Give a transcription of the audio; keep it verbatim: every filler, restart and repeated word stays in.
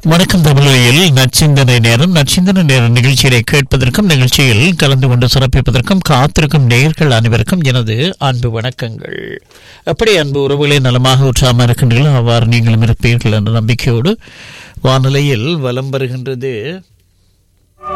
வணக்கம் தமிழில் நச்சிந்தனை நேரம். நச்சிந்தனை நேரம் நிகழ்ச்சியை கேட்பதற்கும் நிகழ்ச்சியில் கலந்து கொண்டு சிறப்பிப்பதற்கும் காத்திருக்கும் நேயர்கள் அனைவருக்கும் எனது அன்பு வணக்கங்கள். எப்படி அன்பு உறவுகளை நலமாக உற்சாகமாக இருக்கின்றீர்கள், அவ்வாறு நீங்களும் இருப்பீர்கள் என்ற நம்பிக்கையோடு வானிலையில் வலம் வருகின்றது